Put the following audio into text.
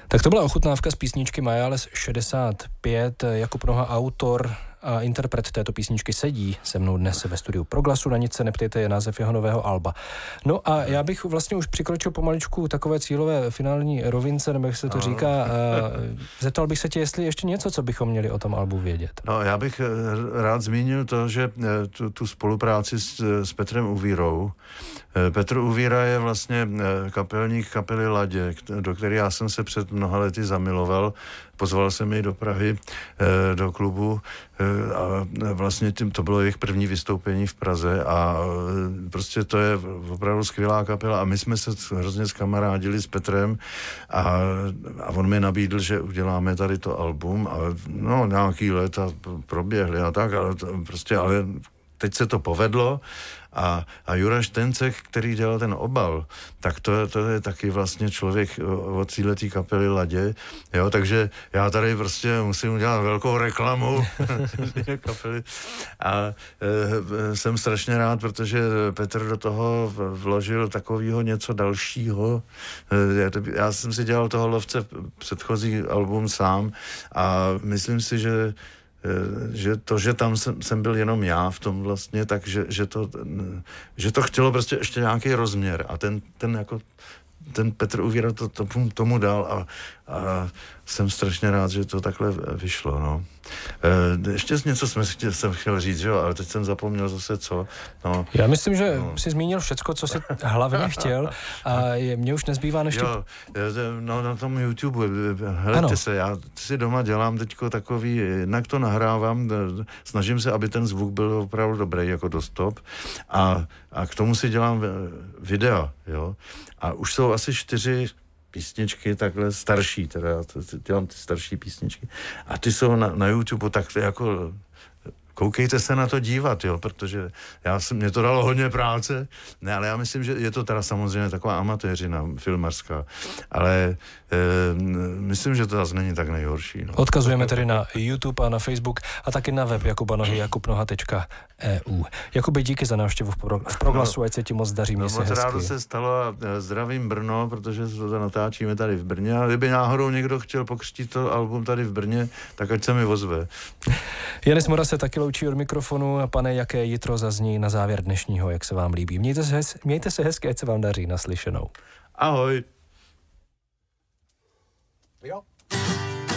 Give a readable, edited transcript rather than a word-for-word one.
Tak to byla ochutnávka z písničky Majales 65. Jakub Noha, autor a interpret této písničky, sedí se mnou dnes ve studiu Proglasu. Na nic se neptejte, je název jeho nového alba. No a já bych vlastně už přikročil pomaličku takové cílové finální rovince, nebo jak se to říká. Zeptal bych se tě, jestli ještě něco, co bychom měli o tom albu vědět. No, já bych rád zmínil to, že tu spolupráci s Petrem Uvírou. Petr Uvíra je vlastně kapelník kapely Ladě, do které já jsem se před mnoha lety zamiloval. Pozval jsem jej do Prahy, do klubu a vlastně to bylo jejich první vystoupení v Praze a prostě to je opravdu skvělá kapela a my jsme se hrozně zkamarádili s Petrem a on mi nabídl, že uděláme tady to album a no nějaký léta proběhly a tak, ale teď se to povedlo a Jura Štencek, který dělal ten obal, tak to je taky vlastně člověk od této kapely Ladě, jo, takže já tady prostě musím udělat velkou reklamu kapely a jsem strašně rád, protože Petr do toho vložil takového něco dalšího. Já jsem si dělal toho Lovce předchozí album sám a myslím si, že tam jsem byl jenom já v tom vlastně, takže že to chtělo prostě ještě nějaký rozměr a ten Petr Uvíra to tomu dal a jsem strašně rád, že to takhle vyšlo, no. Ještě něco jsem chtěl říct, že jo, ale teď jsem zapomněl zase co. No. Já myslím, že jsi zmínil všecko, co jsi hlavně chtěl a mě už nezbývá než... Jo, na tom YouTube, hledajte se, já si doma dělám teďko takový, jednak to nahrávám, snažím se, aby ten zvuk byl opravdu dobrý, jako do stop a k tomu si dělám videa, jo, a už jsou asi 4 písničky takhle starší, teda dělám ty starší písničky a ty jsou na YouTube, tak to jako koukejte se na to dívat, jo, protože mě to dalo hodně práce, ne, ale já myslím, že je to teda samozřejmě taková amatéřina filmařská, ale myslím, že to zase není tak nejhorší. No. Odkazujeme tedy na YouTube a na Facebook a taky na web Jakuba Nohy, jakubnoha.eu. Jakuby, díky za návštěvu v Proglasu, ať se ti moc daří, měj se hezky. Moc rádo se stalo a zdravím Brno, protože to natáčíme tady v Brně a kdyby náhodou někdo chtěl pokřtít to album tady v Brně, tak ať se mi ozve. Janis Mora se taky loučí od mikrofonu. Pane, jaké jitro zazní na závěr dnešního, jak se vám líbí. Mějte se hezky, ať se vám daří, naslyšenou. Ahoj. Jo.